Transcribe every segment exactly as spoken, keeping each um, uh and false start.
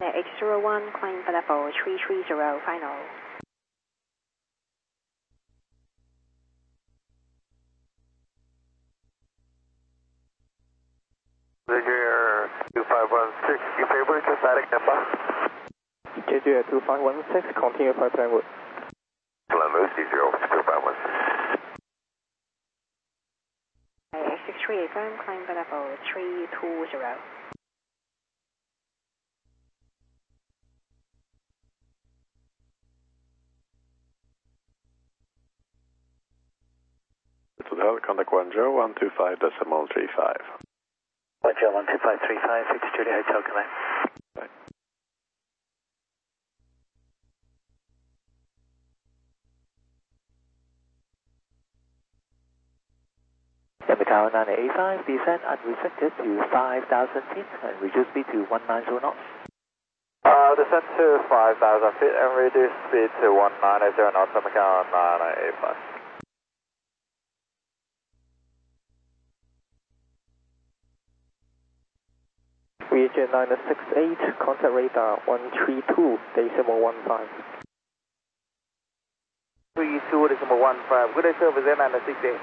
H zero one, climb for level three three zero, final. Nigeria two five one six, you favorite static number? Nigeria two five one six, continue flight plan route. Columbus C zero two five one six. H six three firm, climb for level three two zero. Hotel, contact one zero one two five decimal three five. one zero one two five three five, Victor Julia Hotel, connect. Right. Macau nine eight five, descend unrestricted to five thousand feet and reduce speed to one nine zero knots. Uh, descend to five thousand feet and reduce speed to one nine zero knots on Macau nine eight five. Region nine six eight, contact radar one three two, decimal one five. three two decimal one five, good day service in nine six eight.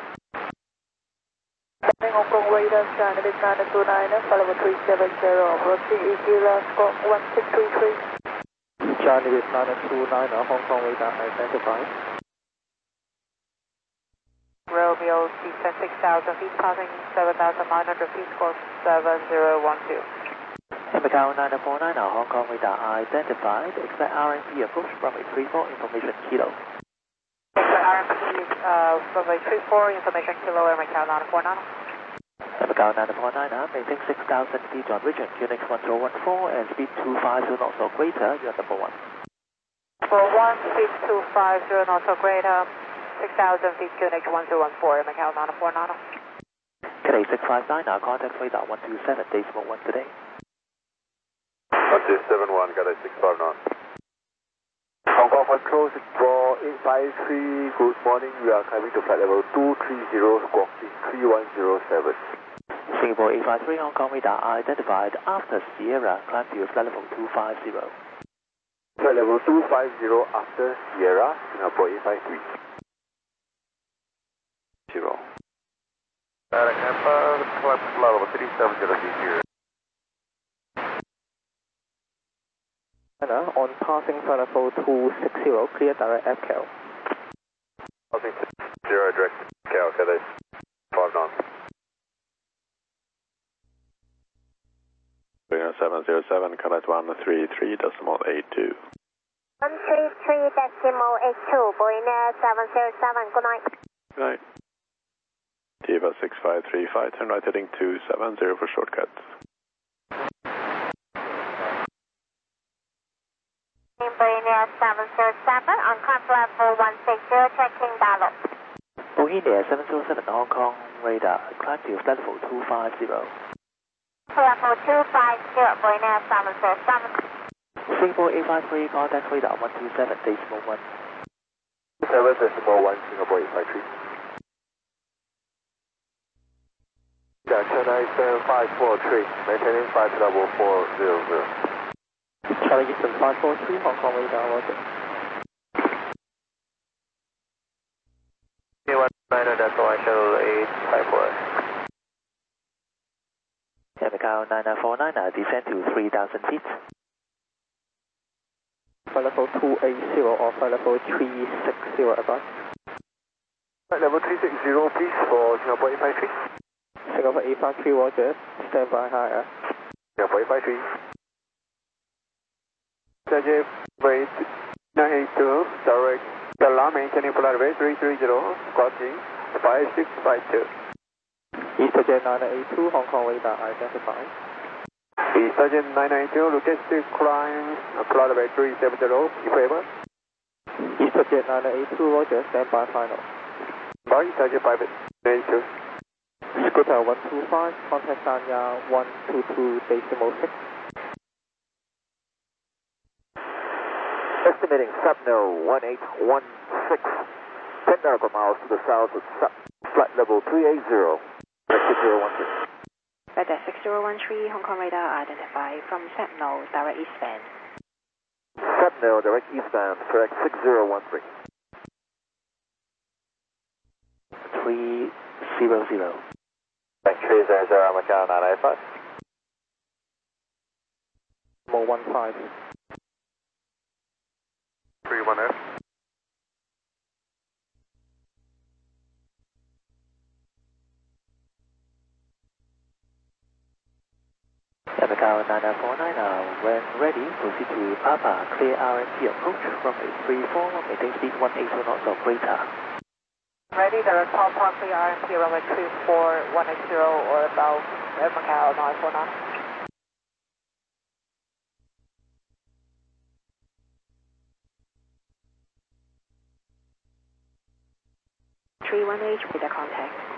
Hong Kong radar China Big nine two nine, follow three seven zero, approaching E Q last score one six three three. China Big nine two nine, Hong Kong radar identified. Romeo descend six thousand feet, passing seven thousand nine hundred feet, score seven zero one two. Macau nine four nine, Hong Kong radar identified, expect R M P approach runway three four, information kilo. Expect R M P uh, runway three four, information kilo, and Macau nine four nine. Macau nine four nine, maintain six thousand feet on region, Q N X one zero one four, and speed two five zero knots or greater, you are number one. For one, speed two five zero knots or greater, six thousand feet, Q N X one zero one four, Macau nine four nine. Today six five nine, contact radar one two seven, decimal one today. one two seven one, got a six five nine. Hong Kong Control six four eight five three, good morning, we are climbing to flight level two three zero, squawking three one zero seven. Singapore eight five three, Hong Kong radar identified after Sierra, climb to flight level two five zero. Flight level two five zero after Sierra, Singapore eight five three. Zero. Static number, flight level three seven zero zero. On passing flight level two six zero, clear direct F C A L. Passing zero direct F C A L, okay, that's five nine. seven zero seven, contact one three three decimal eight two. one three three decimal eight two, Boeing seven zero seven, good night. Good night. Diva six five three five, turn right heading two seven zero for shortcuts. Boeing seven zero seven, on climb level one six zero, checking dialog. Boeing seven zero seven, Hong Kong radar, climb to flight level two five zero. Level two five zero, Boeing seven zero seven. Singapore eight five three, contact radar one two seven, decimal one. seven decimal one, Singapore eight five three. Jackson nine seven five four three, maintaining flight level four zero zero. Charlie Eastern five four three, Hong Kong radar, roger. K one nine nine, that's one shuttle eight five four. Macau nine four nine, descend to three thousand feet. Flight level two eight zero or flight level three six zero, advance. Flight level three six zero, please, for Singapore eight five three. Singapore eight five three, roger. Stand by higher. Singapore eight five three. Sergey, wait, nine eight two, direct, alarm, maintaining flight level three three zero, squawking five six five two. Easterjet nine eight two, Hong Kong radar identified. Easterjet nine nine two, logistic climb, flight level three seven zero, in favor. Easterjet nine eight two, roger, stand by final. By Easterjet five eight two. Scooter one two five, contact Sanya one two two decimal six. Estimating Subno one eight one six, ten nautical miles to the south of Sub, flight level three eight zero, exit zero one six. Weather six zero one three, Hong Kong radar identified from Sentinel, direct eastbound. Sentinel, direct eastbound, correct six zero one three. three zero zero. three zero zero, Macau nine eight five. Mo one five. three one zero. Macau nine nine four nine, uh, when ready, proceed to Papa, clear R M P approach, runway three four, maintain speed one eight two knots or greater. Ready, direct Papa, clear R M P, runway three four, one eight zero or above, Air Macau nine four nine. three one eight, radar contact.